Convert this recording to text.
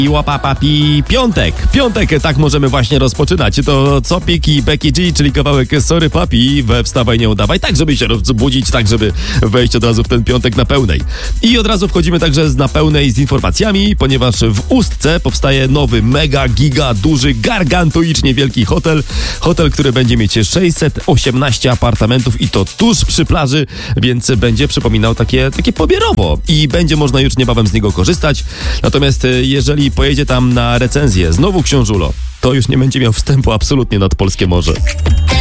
I łapapapi piątek, tak możemy właśnie rozpoczynać. To Copik i Becky G, czyli kawałek Sorry Papi we Wstawaj Nie Udawaj, tak żeby się rozbudzić, tak żeby wejść od razu w ten piątek na pełnej. I od razu wchodzimy także na pełnej z informacjami, ponieważ w Ustce powstaje nowy, mega, giga, duży, gargantuicznie wielki hotel, który będzie mieć 618 apartamentów i to tuż przy plaży, więc będzie przypominał takie pobierowo i będzie można już niebawem z niego korzystać. Natomiast jeżeli pojedzie tam na recenzję znowu książulo, to już nie będzie miał wstępu absolutnie nad polskie morze.